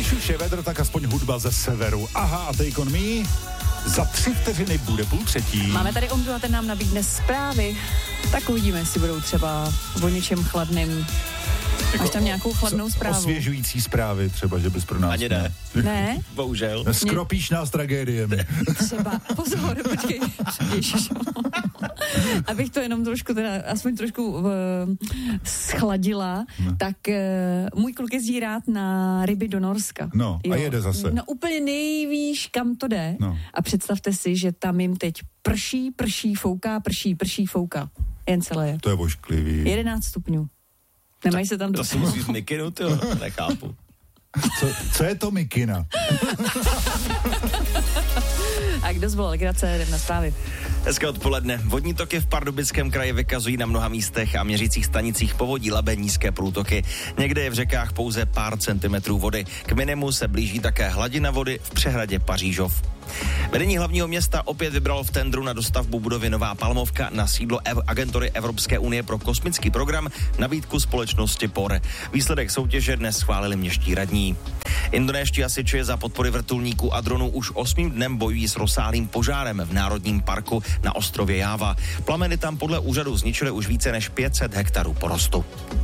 Když už je vedro, tak aspoň hudba ze severu. Aha, a Take On Me za 3 vteřiny bude 2:30. Máme tady Ondru a ten nám nabídne zprávy. Tak uvidíme, jestli budou třeba o něčem chladným. Máš tam nějakou chladnou zprávu? Osvěžující zprávy třeba, že bys pro nás... Ani ne. Ne? Bohužel. Skropíš nás tragédiemi. Třeba, pozor, počkej, ježiš. Abych to jenom trošku, teda aspoň trošku schladila, tak můj kluk jezdí rád na ryby do Norska. No, a jede zase. No úplně nejvíš, kam to jde. No. A představte si, že tam jim teď prší, fouká. Jen celé je. To je ošklivý. 11 stupňů. Nemají se tam To si musí z mikinu, tyjo, nechápu. Co je to mikina? A kdo zvolil legrace, jdem na zprávy. Hezké odpoledne. Vodní toky v Pardubickém kraji vykazují na mnoha místech a měřících stanicích povodí Labe nízké průtoky. Někde je v řekách pouze pár centimetrů vody. K minimu se blíží také hladina vody v přehradě Pařížov. Vedení hlavního města opět vybralo v tendru na dostavbu budovy Nová Palmovka na sídlo agentury Evropské unie pro kosmický program nabídku společnosti POR. Výsledek soutěže dnes schválili městští radní. Indonéští hasiči za podpory vrtulníků a dronů už 8. dnem bojují s rozsáhlým požárem v Národním parku na ostrově Jáva. Plameny tam podle úřadu zničily už více než 500 hektarů porostu.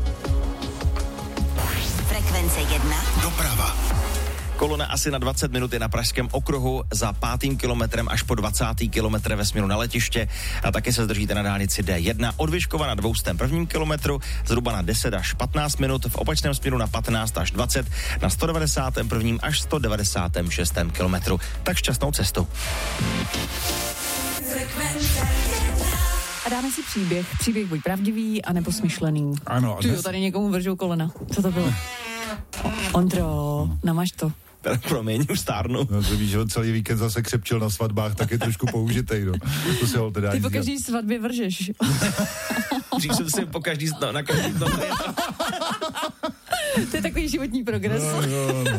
Frekvence 1. Doprava. Kolona asi na 20 minut je na Pražském okruhu za 5. kilometrem až po 20. kilometr ve směru na letiště a taky se zdržíte na dálnici D1 od Vyškova na 201. kilometru zhruba na 10 až 15 minut, v opačném směru na 15 až 20, na 191. až 196. kilometru. Tak šťastnou cestu. A dáme si příběh buď pravdivý, anebo smyšlený. Ano. Tyjo, tady někomu vržou kolena. Co to bylo? Ondro, namaž to. Promiň, už stárnu. No to víš, že on celý víkend zase křepčil na svatbách, tak je trošku použitej, no. To se ho teda Ty po každý svatbě vržeš. Dřív jsem si po každý, na každý To je takový životní progres. No.